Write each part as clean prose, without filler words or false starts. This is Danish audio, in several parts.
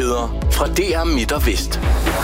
Nyheder fra DR Midt og Vest.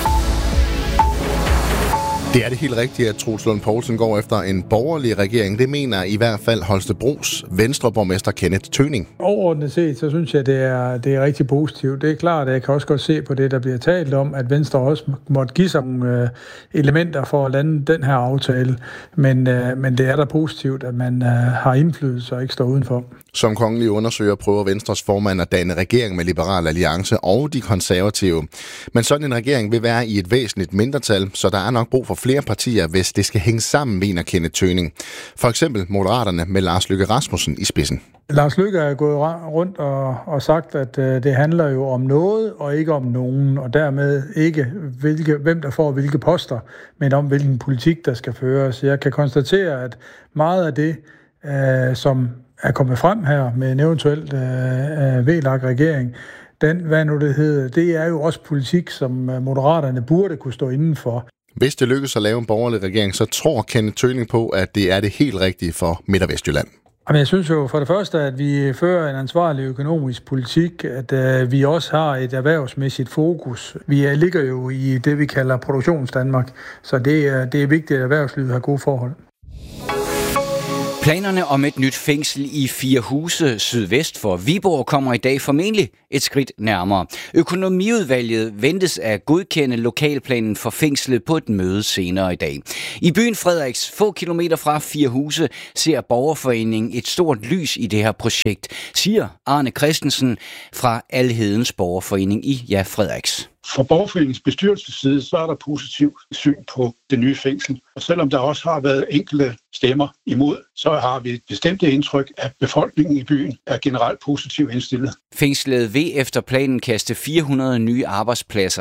Det er det helt rigtigt, at Troels Lund Poulsen går efter en borgerlig regering. Det mener i hvert fald Holstebros Venstreborgmester Kenneth Tøning. Overordnet set, så synes jeg, det er rigtig positivt. Det er klart, at jeg kan også godt se på det, der bliver talt om, at Venstre også måtte give sig nogle elementer for at lande den her aftale. Men det er da positivt, at man har indflydelse og ikke står udenfor. Som kongelig undersøger prøver Venstres formand at danne regering med Liberal Alliance og de konservative. Men sådan en regering vil være i et væsentligt mindretal, så der er nok brug for flere partier, hvis det skal hænge sammen, mener Kenneth Tøning. For eksempel Moderaterne med Lars Løkke Rasmussen i spidsen. Lars Løkke er gået rundt og sagt, at det handler jo om noget og ikke om nogen, og dermed ikke hvem der får hvilke poster, men om hvilken politik der skal føres. Jeg kan konstatere, at meget af det, som er kommet frem her med en eventuelt VLAK-regering, det er jo også politik, som Moderaterne burde kunne stå indenfor. Hvis det lykkes at lave en borgerlig regering, så tror Kenneth Tøning på, at det er det helt rigtige for Midt- og Vestjylland. Jeg synes jo for det første, at vi fører en ansvarlig økonomisk politik, at vi også har et erhvervsmæssigt fokus. Vi ligger jo i det, vi kalder produktionsdanmark, så det er vigtigt, at erhvervslivet har gode forhold. Planerne om et nyt fængsel i Firehuse sydvest for Viborg kommer i dag formentlig et skridt nærmere. Økonomiudvalget ventes at godkende lokalplanen for fængslet på et møde senere i dag. I byen Frederiks, få kilometer fra Firehuse, ser borgerforeningen et stort lys i det her projekt, siger Arne Christensen fra Alhedens Borgerforening i Frederiks. Fra borgerforeningens bestyrelsesside, så er der positivt syn på det nye fængsel. Og selvom der også har været enkelte stemmer imod, så har vi et bestemt indtryk, at befolkningen i byen er generelt positivt indstillet. Fængslet vil efter planen kaste 400 nye arbejdspladser.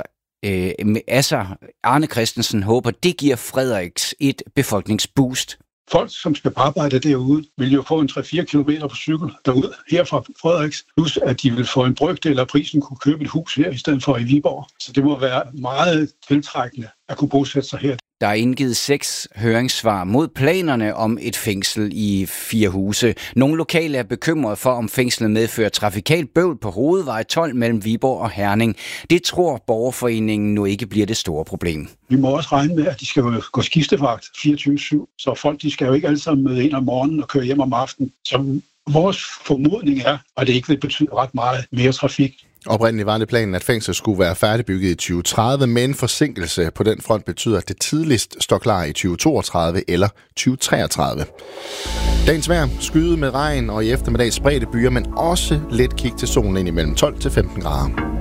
Arne Christensen håber, det giver Frederiks et befolkningsboost. Folk, som skal arbejde derude, vil jo få en 3-4 kilometer på cykel derud her fra Frederiks, plus at de vil få en brøkdel af prisen kunne købe et hus her i stedet for i Viborg. Så det må være meget tiltrækkende at kunne bosætte sig her. Der er indgivet 6 høringssvar mod planerne om et fængsel i Firehuse. Nogle lokale er bekymrede for, om fængslet medfører trafikalt bøvl på hovedvej 12 mellem Viborg og Herning. Det tror borgerforeningen nu ikke bliver det store problem. Vi må også regne med, at de skal gå skiftevagt 24/7, så folk de skal jo ikke alle sammen møde ind om morgenen og køre hjem om aftenen. Så vores formodning er, at det ikke vil betyde ret meget mere trafik. Oprindeligt var det planen, at fængslet skulle være færdigbygget i 2030, men forsinkelse på den front betyder, at det tidligst står klar i 2032 eller 2033. Dagens vejr, skyde med regn og i eftermiddag spredte byer, men også let kig til solen ind imellem 12 til 15 grader.